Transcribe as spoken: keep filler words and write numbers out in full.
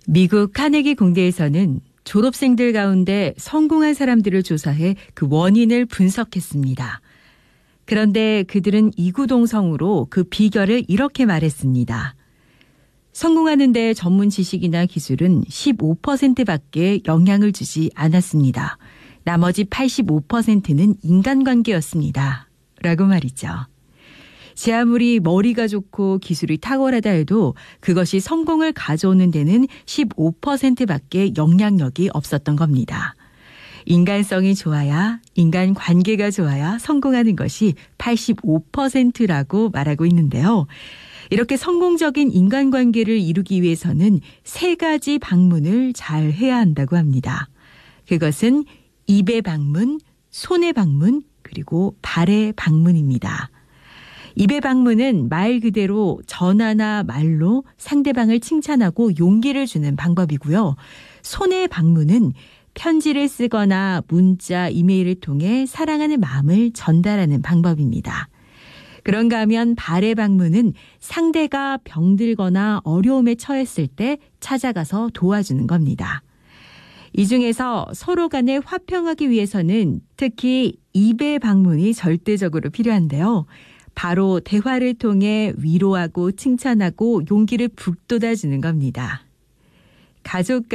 미국 카네기 공대에서는 졸업생들 가운데 성공한 사람들을 조사해 그 원인을 분석했습니다. 그런데 그들은 이구동성으로 그 비결을 이렇게 말했습니다. 성공하는 데 전문 지식이나 기술은 십오 퍼센트밖에 영향을 주지 않았습니다. 나머지 팔십오 퍼센트는 인간관계였습니다. 라고 말이죠. 제 아무리 머리가 좋고 기술이 탁월하다 해도 그것이 성공을 가져오는 데는 십오 퍼센트밖에 영향력이 없었던 겁니다. 인간성이 좋아야, 인간관계가 좋아야 성공하는 것이 팔십오 퍼센트라고 말하고 있는데요. 이렇게 성공적인 인간관계를 이루기 위해서는 세 가지 방문을 잘 해야 한다고 합니다. 그것은 입의 방문, 손의 방문, 그리고 발의 방문입니다. 입의 방문은 말 그대로 전화나 말로 상대방을 칭찬하고 용기를 주는 방법이고요. 손의 방문은 편지를 쓰거나 문자, 이메일을 통해 사랑하는 마음을 전달하는 방법입니다. 그런가 하면 발의 방문은 상대가 병들거나 어려움에 처했을 때 찾아가서 도와주는 겁니다. 이 중에서 서로 간에 화평하기 위해서는 특히 입의 방문이 절대적으로 필요한데요. 바로 대화를 통해 위로하고 칭찬하고 용기를 북돋아주는 겁니다. 가족